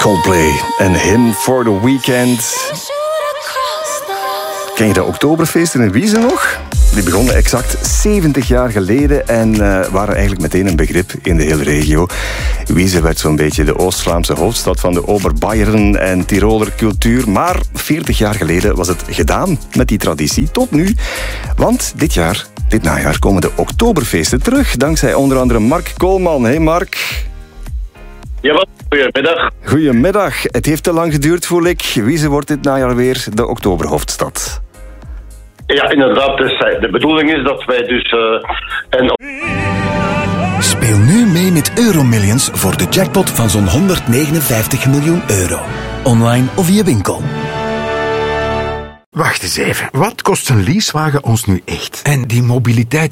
Coldplay en Hymn for the Weekend. Ken je de Oktoberfeesten in Wieze nog? Die begonnen exact 70 jaar geleden en waren eigenlijk meteen een begrip in de hele regio. Wieze werd zo'n beetje de Oost-Vlaamse hoofdstad van de Oberbayern en Tiroler cultuur. Maar 40 jaar geleden was het gedaan met die traditie, tot nu. Want dit najaar komen de Oktoberfeesten terug, dankzij onder andere Mark Koolman. Hey Mark. Ja, goedemiddag. Goedemiddag. Het heeft te lang geduurd, voel ik. Wieze wordt dit najaar weer de Oktoberhoofdstad. Ja, inderdaad. Dus de bedoeling is dat wij dus Speel nu mee met Euromillions voor de jackpot van zo'n 159 miljoen euro. Online of via winkel. Wacht eens even. Wat kost een leasewagen ons nu echt? En die mobiliteit